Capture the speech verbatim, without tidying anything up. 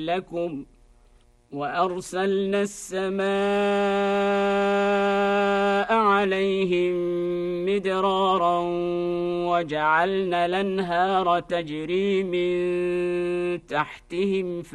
لكم وأرسلنا السماء عليهم مدرارا وجعلنا الأنهار تجري من تحتهم